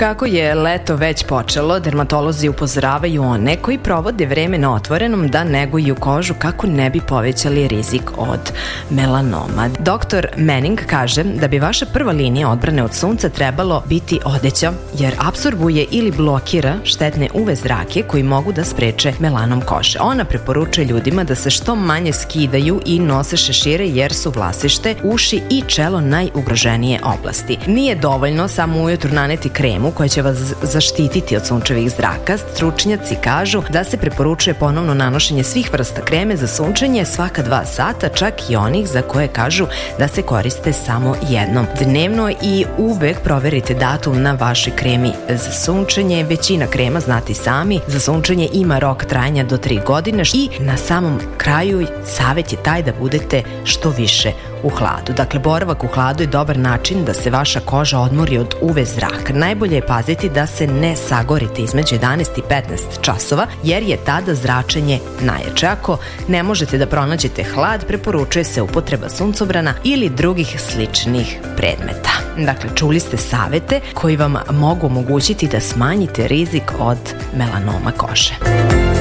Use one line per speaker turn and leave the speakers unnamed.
Kako je leto već počelo, dermatolozi upozoravaju one koji provode vreme na otvorenom da neguju kožu kako ne bi povećali rizik od melanoma. Dr. Manning kaže da bi vaša prva linija odbrane od sunca trebalo biti odeća, jer apsorbuje ili blokira štetne UV zrake koji mogu da spreče melanom kože. Ona preporučuje ljudima da se što manje skidaju i nose šešire jer su vlasište, uši i čelo najugroženije oblasti. Nije dovoljno samo ujutru naneti kremu koja će vas zaštititi od sunčevih zraka. Stručnjaci kažu da se preporučuje ponovno nanošenje svih vrsta kreme za sunčenje svaka 2 sata, čak i onih za koje kažu da se koriste samo jednom dnevno i uvek proverite datum na vašoj kremi za sunčenje. Većina krema, znate sami, za sunčenje ima rok trajanja do 3 godine i na samom kraju savjet je taj da budete što više u hladu. Dakle, boravak u hladu je dobar način da se vaša koža odmori od UV zraka. Najbolje je paziti da se ne sagorite između 11 i 15 časova, jer je tada zračenje najjače. Ako ne možete da pronađete hlad, preporučuje se upotreba suncobrana ili drugih sličnih predmeta. Dakle, čuli ste savete koji vam mogu omogućiti da smanjite rizik od melanoma kože.